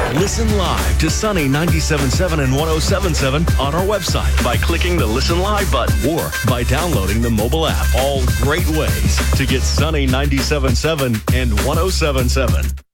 Listen live to Sunny 97.7 and 107.7 on our website by clicking the Listen Live button or by downloading the mobile app. All great ways to get Sunny 97.7 and 107.7.